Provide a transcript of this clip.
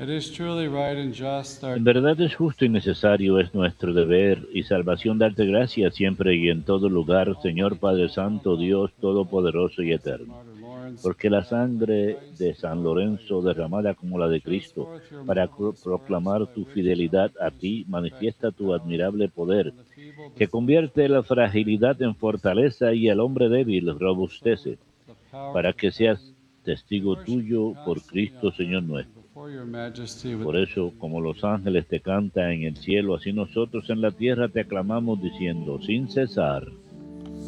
It is truly right and just, our En verdad es justo y necesario, es nuestro deber y salvación darte gracias siempre y en todo lugar, Señor Padre Santo, Dios Todopoderoso y Eterno, Martyr Lawrence, porque la that by the sangre grace de of San God, thy Lorenzo, Son, derramada como la de shows Cristo, forth your para marvelous works proclamar by tu which fidelidad a salvation ti, manifiesta effective tu power, admirable poder, and the feeble que destruction convierte la of sin, fragilidad en fortaleza y al hombre débil and so with robustece, the power para of que seas heaven, we testigo worship you tuyo por constantly Cristo, on Señor earth and nuestro. before your majesty with Por the eso, voice como of los glory. ángeles te cantan en el cielo, así nosotros en la tierra te aclamamos diciendo, sin cesar.